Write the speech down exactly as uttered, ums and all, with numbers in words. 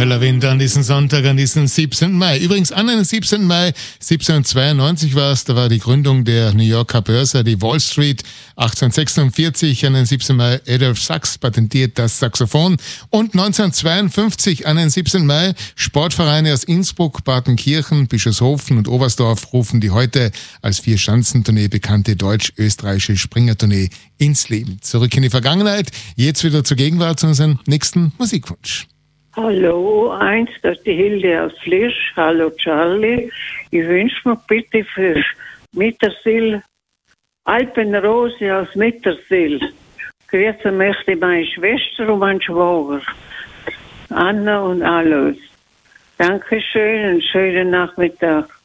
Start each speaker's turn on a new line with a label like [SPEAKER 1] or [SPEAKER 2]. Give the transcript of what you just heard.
[SPEAKER 1] heller Wind an diesem Sonntag, an diesem siebzehnten Mai. Übrigens an den siebzehnten Mai siebzehnhundertzweiundneunzig war es, da war die Gründung der New Yorker Börse, die Wall Street. achtzehnhundertsechsundvierzig an den siebzehnten Mai Adolph Sax patentiert das Saxophon. Und neunzehnhundertzweiundfünfzig an den siebzehnten Mai Sportvereine aus Innsbruck, Partenkirchen, Bischofshofen und Oberstdorf rufen die heute als Vier-Schanzentournee bekannte deutsch-österreichische Springertournee ins Leben. Zurück in die Vergangenheit, jetzt wieder zur Gegenwart zu unserem nächsten Musikwunsch.
[SPEAKER 2] Hallo, eins, das ist die Hilde aus Flisch. Hallo Charlie. Ich wünsche mir bitte für Mittersill Alpenrose aus Mittersill. Grüßen möchte meine Schwester und mein Schwager. Anna und Alois. Dankeschön und schönen Nachmittag.